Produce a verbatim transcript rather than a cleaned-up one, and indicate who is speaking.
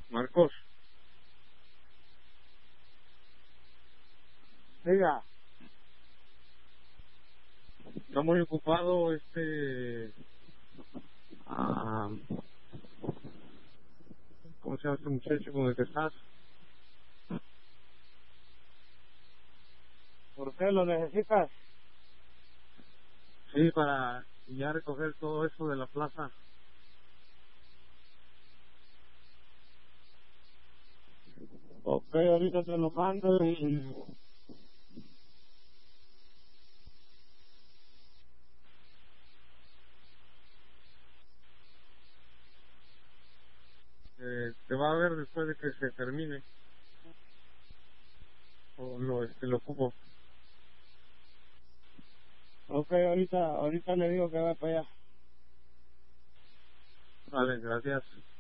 Speaker 1: Marcos,
Speaker 2: Diga,
Speaker 1: está muy ocupado este... ah, ¿cómo se llama este muchacho con el que estás?
Speaker 2: ¿por qué lo necesitas?
Speaker 1: Sí, para ya recoger todo eso de la plaza.
Speaker 2: Ok, ahorita te lo mando y...
Speaker 1: Eh, te va a ver después de que se termine. O lo, este, lo ocupo.
Speaker 2: Ok, ahorita, ahorita le digo que va para allá.
Speaker 1: Vale, gracias.